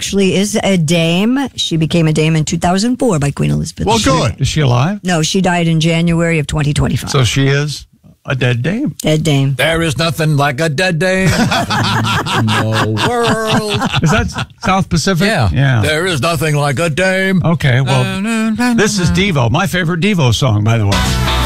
actually is a dame. She became a dame in 2004 by Queen Elizabeth. Well, good. Is she alive? No, she died in January of 2025. So she is a dead dame. Dead dame. There is nothing like a dead dame in the world. Is that South Pacific? Yeah. There is nothing like a dame. Okay, well, this is Devo, my favorite Devo song, by the way.